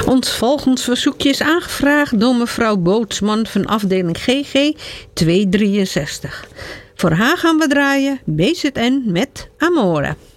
Ons volgend verzoekje is aangevraagd door mevrouw Bootsman van afdeling GG 263. Voor haar gaan we draaien BZN met Amore.